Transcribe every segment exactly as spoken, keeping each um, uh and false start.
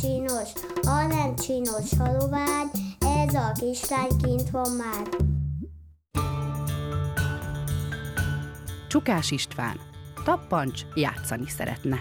csinos, a nem csinos halovány, ez a kislány kint van már. Csukás István. Tappancs játszani szeretne.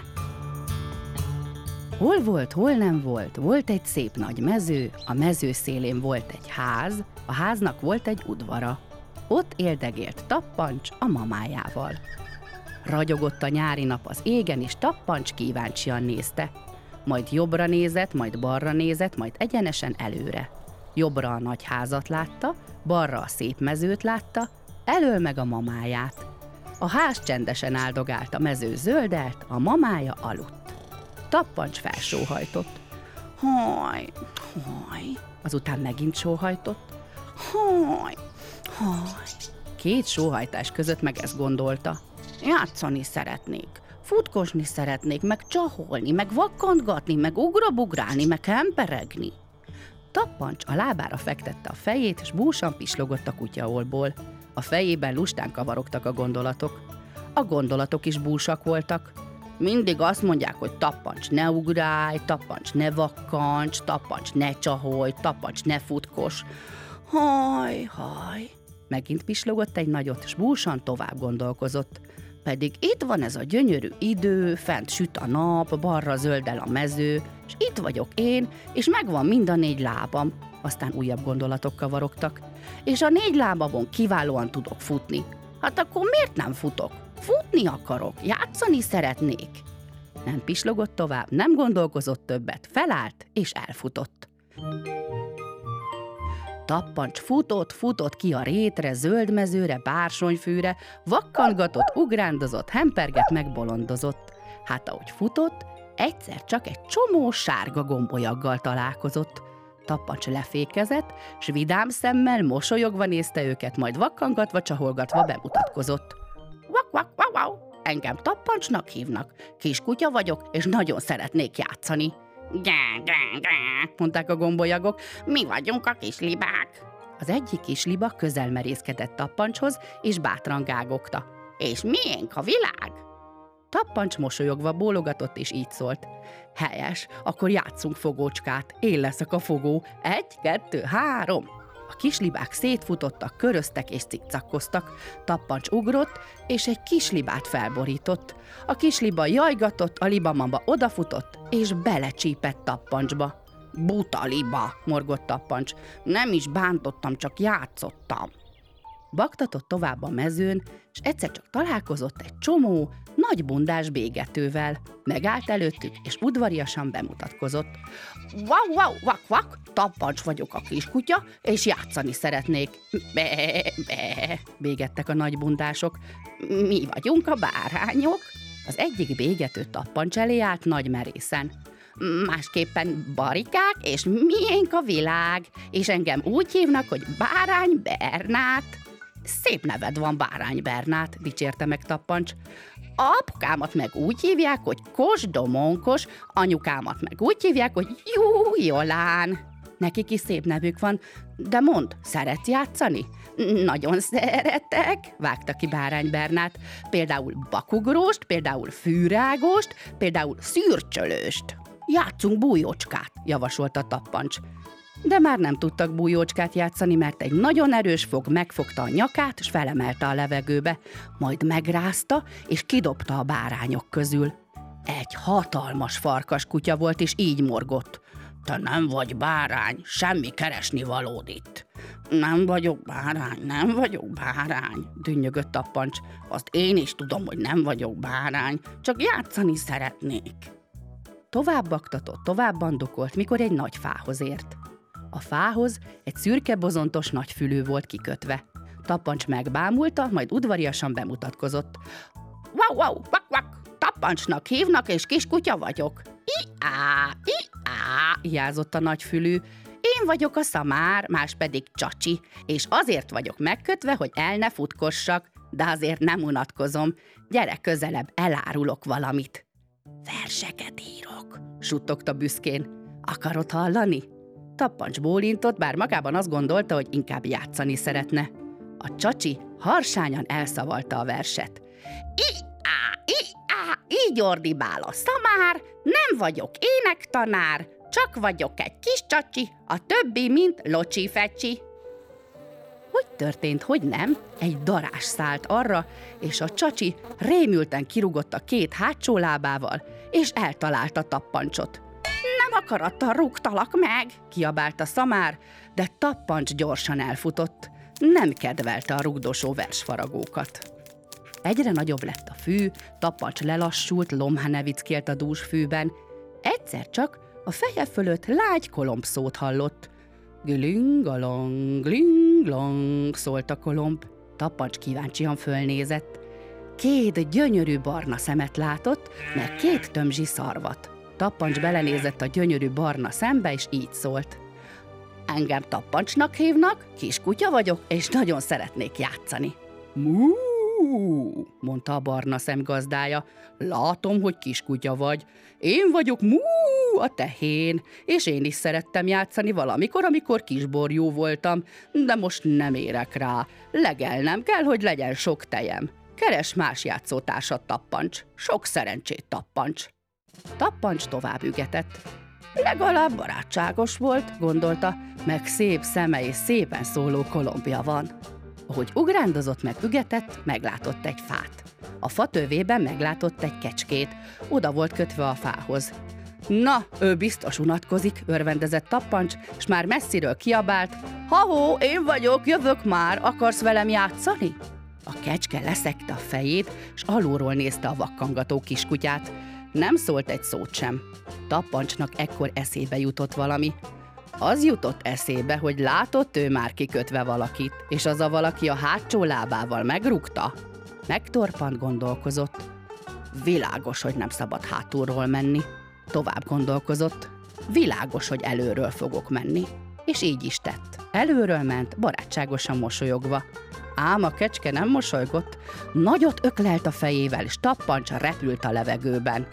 Hol volt, hol nem volt, volt egy szép nagy mező, a mező szélén volt egy ház, a háznak volt egy udvara. Ott éldegélt Tappancs a mamájával. Ragyogott a nyári nap az égen, és Tappancs kíváncsian nézte. Majd jobbra nézett, majd balra nézett, majd egyenesen előre. Jobbra a nagy házat látta, balra a szép mezőt látta, elől meg a mamáját. A ház csendesen áldogált, a mező zöldelt, a mamája aludt. Tappancs felsóhajtott. Haj, haj. Azután megint sóhajtott. Haj, haj. Két sóhajtás között meg ezt gondolta. Játszani szeretnék, futkosni szeretnék, meg csaholni, meg vakkantgatni, meg ugrabugrálni, meg hemperegni. Tappancs a lábára fektette a fejét, és búsan pislogott a kutyaolból. A fejében lustán kavarogtak a gondolatok. A gondolatok is búsak voltak. Mindig azt mondják, hogy Tappancs ne ugrálj, Tappancs ne vakkancs, Tappancs ne csaholj, Tappancs ne futkos. Haj, haj. Megint pislogott egy nagyot, s búsan tovább gondolkozott. Pedig itt van ez a gyönyörű idő, fent süt a nap, balra zöldel a mező, és itt vagyok én, és megvan mind a négy lábam. Aztán újabb gondolatok kavarogtak. És a négy lábamon kiválóan tudok futni. Hát akkor miért nem futok? Futni akarok, játszani szeretnék. Nem pislogott tovább, nem gondolkozott többet, felállt és elfutott. Tappancs futott, futott ki a rétre, zöld mezőre, bársonyfűre, vakkangatott, ugrándozott, hemperget, megbolondozott. Hát ahogy futott, egyszer csak egy csomó sárga gombolyaggal találkozott. Tappancs lefékezett, s vidám szemmel mosolyogva nézte őket, majd vakkangatva, csaholgatva bemutatkozott. Vak, vak, vak, vak. Engem Tappancsnak hívnak, kiskutya vagyok, és nagyon szeretnék játszani. Gá, gá, gá, mondták a gombolyagok, mi vagyunk a kislibák. Az egyik kisliba közel merészkedett Tappancshoz, és bátran gágogta. És miénk a világ? Tappancs mosolyogva bólogatott, és így szólt. Helyes, akkor játszunk fogócskát, én leszek a fogó. Egy, kettő, három. A kislibák szétfutottak, köröztek és cikcakkoztak. Tappancs ugrott, és egy kislibát felborított. A kisliba jajgatott, a libamamba odafutott, és belecsípett Tappancsba. Buta liba, morgott Tappancs. Nem is bántottam, csak játszottam. Baktatott tovább a mezőn, és egyszer csak találkozott egy csomó nagy bundás bégetővel. Megállt előttük, és udvariasan bemutatkozott. Wow, wow, vak, vak, Tappancs vagyok a kiskutya, és játszani szeretnék. Be, be, bégettek a nagy bundások. Mi vagyunk a bárányok? Az egyik bégető Tappancs elé állt nagy merészen. Másképpen barikák, és miénk a világ, és engem úgy hívnak, hogy Bárány Bernát. Szép neved van, Bárány Bernát, dicsérte meg Tappancs. Apukámat meg úgy hívják, hogy Kos Domonkos, anyukámat meg úgy hívják, hogy Jú Jolán. Nekik is szép nevük van, de mondd, szeretsz játszani? Nagyon szeretek, vágta ki Bárány Bernát. Például bakugróst, például fűrágost, például szürcsölőst. Játszunk bújócskát, javasolta Tappancs. De már nem tudtak bújócskát játszani, mert egy nagyon erős fog megfogta a nyakát, és felemelte a levegőbe, majd megrázta, és kidobta a bárányok közül. Egy hatalmas farkas kutya volt, és így morgott. Te nem vagy bárány, semmi keresni valód itt. Nem vagyok bárány, nem vagyok bárány, dünnyögött Tappancs. Azt én is tudom, hogy nem vagyok bárány, csak játszani szeretnék. Tovább baktatott, tovább bandukolt, mikor egy nagy fához ért. A fához egy szürke bozontos nagy fülű volt kikötve. Tappancs megbámulta, majd udvariasan bemutatkozott. Wow, wow, vak, vak, Tappancsnak hívnak, és kiskutya vagyok. I-á, i-á, ijázott a nagyfülű. Én vagyok a szamár, más pedig Csacsi, és azért vagyok megkötve, hogy el ne futkossak, de azért nem unatkozom. Gyere közelebb, elárulok valamit. Verseket írok, suttogta büszkén. Akarod hallani? Tappancs bólintott, bár magában azt gondolta, hogy inkább játszani szeretne. A Csacsi harsányan elszavalta a verset. I-á, i-á, így ordibál a szamár, nem vagyok énektanár, csak vagyok egy kis csacsi, a többi, mint locsi-fecsi. Hogy történt, hogy nem? Egy darázs szállt arra, és a csacsi rémülten kirúgott a két hátsó lábával, és eltalálta Tappancsot. Nem akarattal rúgtalak meg, kiabálta Szamár, de Tappancs gyorsan elfutott. Nem kedvelte a rugdosó versfaragókat. Egyre nagyobb lett a fű, Tappancs lelassult, lomha nevickélt a dús fűben. Egyszer csak a feje fölött lágy kolompszót hallott. Glingalong, glinglong, szólt a kolomb. Tappancs kíváncsian fölnézett. Két gyönyörű barna szemet látott, meg két tömzsi szarvat. Tappancs belenézett a gyönyörű barna szembe, és így szólt. Engem Tappancsnak hívnak, kiskutya vagyok, és nagyon szeretnék játszani. Mú, mondta a barna szem gazdája. Látom, hogy kiskutya vagy. Én vagyok Mú, a tehén, és én is szerettem játszani valamikor, amikor kisborjú voltam, de most nem érek rá. Legelnem kell, hogy legyen sok tejem. Keres más játszótársat, Tappancs. Sok szerencsét, Tappancs. Tappancs tovább ügetett. Legalább barátságos volt, gondolta, meg szép szeme és szépen szóló kolombja van. Ahogy ugrándozott meg ügetett, meglátott egy fát. A fa tövében meglátott egy kecskét, oda volt kötve a fához. Na, ő biztos unatkozik, örvendezett Tappancs, s már messziről kiabált. Ha-hó, én vagyok, jövök már, akarsz velem játszani? A kecske leszegte a fejét, s alulról nézte a vakkangató kiskutyát. Nem szólt egy szót sem. Tappancsnak ekkor eszébe jutott valami. Az jutott eszébe, hogy látott ő már kikötve valakit, és az a valaki a hátsó lábával megrúgta. Megtorpant, gondolkozott. Világos, hogy nem szabad hátulról menni. Tovább gondolkozott. Világos, hogy előről fogok menni. És így is tett. Előről ment, barátságosan mosolyogva. Ám a kecske nem mosolygott, nagyot öklelt a fejével, és Tappancs repült a levegőben.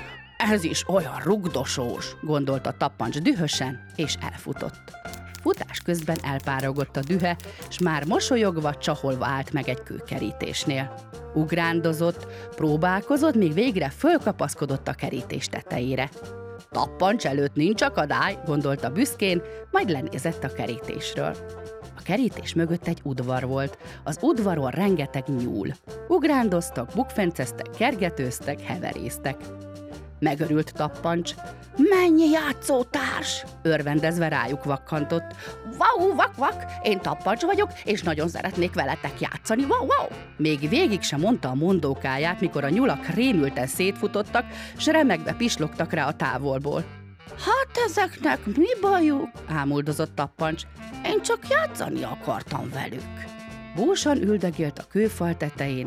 Ez is olyan rugdosós, gondolta Tappancs dühösen, és elfutott. Futás közben elpárogott a dühe, s már mosolyogva, csaholva állt meg egy kőkerítésnél. Ugrándozott, próbálkozott, míg végre fölkapaszkodott a kerítés tetejére. Tappancs előtt nincs akadály, gondolta büszkén, majd lenézett a kerítésről. A kerítés mögött egy udvar volt, az udvaron rengeteg nyúl. Ugrándoztak, bukfenceztek, kergetőztek, heverésztek. Megörült Tappancs. Mennyi játszótárs! Örvendezve rájuk vakkantott. Wow, vak, vak! Én Tappancs vagyok, és nagyon szeretnék veletek játszani. Wow, wow! Még végig sem mondta a mondókáját, mikor a nyulak rémülten szétfutottak, s remegve pislogtak rá a távolból. Hát ezeknek mi bajuk? Ámuldozott Tappancs. Én csak játszani akartam velük. Búsan üldögélt a kőfal tetején,